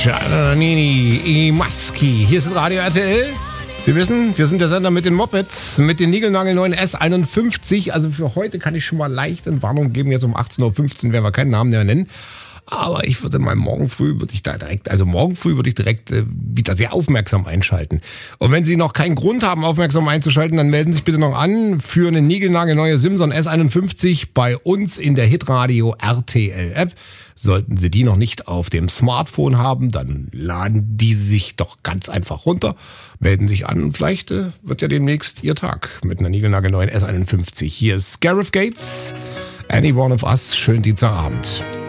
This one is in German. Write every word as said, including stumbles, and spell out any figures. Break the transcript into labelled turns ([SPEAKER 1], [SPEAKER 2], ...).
[SPEAKER 1] Giannini Imaski. Hier ist Radio R T L. Sie wissen, wir sind der Sender mit den Mopeds, mit den niegelnagelneuen S einundfünfzig. Also für heute kann ich schon mal leicht in Warnung geben. Jetzt um achtzehn Uhr fünfzehn werden wir keinen Namen mehr nennen. Aber ich würde mal morgen früh, würde ich da direkt, also morgen früh würde ich direkt äh, wieder sehr aufmerksam einschalten. Und wenn Sie noch keinen Grund haben, aufmerksam einzuschalten, dann melden Sie sich bitte noch an für eine niegelnagelneue Simson S einundfünfzig bei uns in der Hitradio R T L App. Sollten Sie die noch nicht auf dem Smartphone haben, dann laden die sich doch ganz einfach runter, melden sich an und vielleicht äh, wird ja demnächst Ihr Tag mit einer niegelnagelneuen S einundfünfzig. Hier ist Gareth Gates, Any One of Us, schönen Dienstagabend.